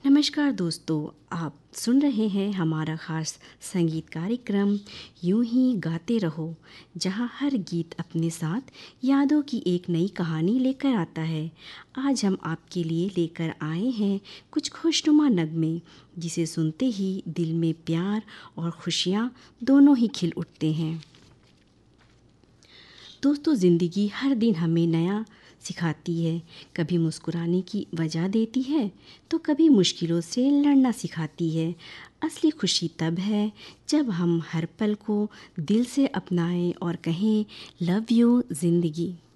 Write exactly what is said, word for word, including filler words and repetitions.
नमस्कार दोस्तों, आप सुन रहे हैं हमारा खास संगीत कार्यक्रम यूं ही गाते रहो, जहां हर गीत अपने साथ यादों की एक नई कहानी लेकर आता है। आज हम आपके लिए लेकर आए हैं कुछ खुशनुमा नगमे, जिसे सुनते ही दिल में प्यार और खुशियां दोनों ही खिल उठते हैं। दोस्तों, ज़िंदगी हर दिन हमें नया सिखाती है। कभी मुस्कुराने की वजह देती है तो कभी मुश्किलों से लड़ना सिखाती है। असली खुशी तब है जब हम हर पल को दिल से अपनाएं और कहें, लव यू ज़िंदगी।